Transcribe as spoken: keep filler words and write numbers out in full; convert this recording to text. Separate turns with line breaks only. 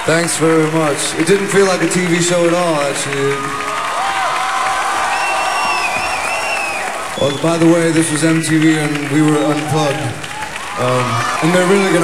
Thanks very much. It didn't feel like a T V show at all, actually. Well, by the way, this was M T V and we were unplugged. Um, and they're really gonna